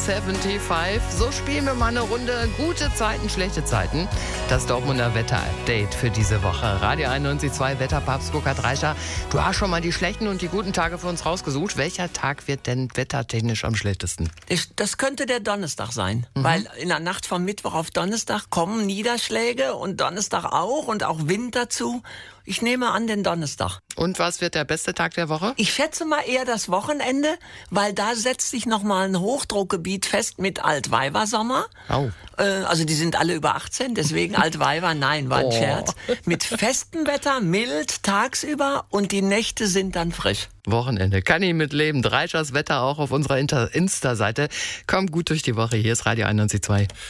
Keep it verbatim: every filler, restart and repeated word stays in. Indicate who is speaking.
Speaker 1: fünfundsiebzig. So spielen wir mal eine Runde gute Zeiten, schlechte Zeiten. Das Dortmunder Wetter-Update für diese Woche. Radio einundneunzig Komma zwei Wetterpapst Burkhard Reicher. Du hast schon mal die schlechten und die guten Tage für uns rausgesucht. Welcher Tag wird denn wettertechnisch am schlechtesten?
Speaker 2: Das könnte der Donnerstag sein, mhm. weil in der Nacht vom Mittwoch auf Donnerstag kommen Niederschläge und Donnerstag auch und auch Wind dazu. Ich nehme an den Donnerstag.
Speaker 1: Und was wird der beste Tag der Woche?
Speaker 2: Ich schätze mal eher das Wochenende, weil da setzt sich nochmal ein Hochdruckgebiet fest mit Altweibersommer.
Speaker 1: Oh.
Speaker 2: Äh, also die sind alle über achtzehn, deswegen Altweiber, nein, war ein oh. Scherz. Mit festem Wetter, mild tagsüber und die Nächte sind dann frisch.
Speaker 1: Wochenende, kann ich mitleben. Reichers Wetter auch auf unserer Insta-Seite. Kommt gut durch die Woche. Hier ist Radio einundneunzig Komma zwei.